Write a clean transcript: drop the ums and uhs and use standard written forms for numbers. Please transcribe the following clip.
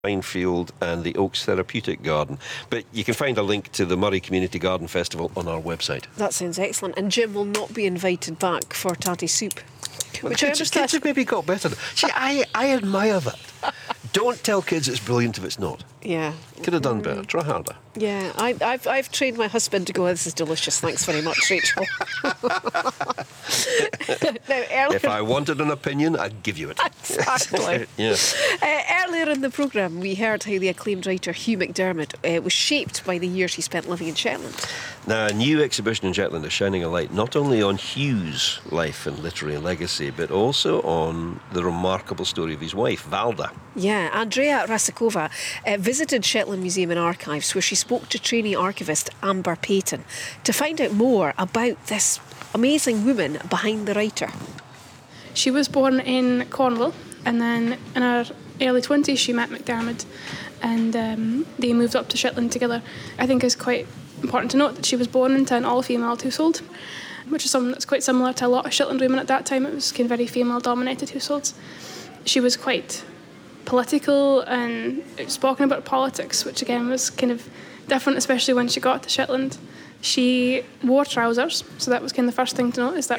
Minefield and the Oaks Therapeutic Garden. But you can find a link to the Murray Community Garden Festival on our website. That sounds excellent. And Jim will not be invited back for tatty soup. Well, Which I understand. Kids have maybe got better. See, I admire that. Don't tell kids it's brilliant if it's not. Yeah. Could have done better. Try harder. Yeah, I've trained my husband to go, this is delicious, thanks very much, Rachel. Now, earlier... If I wanted an opinion, I'd give you it. Exactly. Yeah. Earlier in the programme, we heard how the acclaimed writer Hugh McDermott was shaped by the years he spent living in Shetland. Now, a new exhibition in Shetland is shining a light not only on Hugh's life and literary legacy, but also on the remarkable story of his wife, Valda. Yeah, Andrea Rasakova visited Shetland Museum and Archives, where she spoke to trainee archivist Amber Payton to find out more about this amazing woman behind the writer. She was born in Cornwall, and then in her early 20s she met McDermott, and they moved up to Shetland together. I think it's quite important to note that she was born into an all-female household, which is something that's quite similar to a lot of Shetland women at that time. It was kind of very female-dominated households. She was quite political and outspoken about politics, which again was kind of different, especially when she got to Shetland. She wore trousers, so that was kind of the first thing to note, is that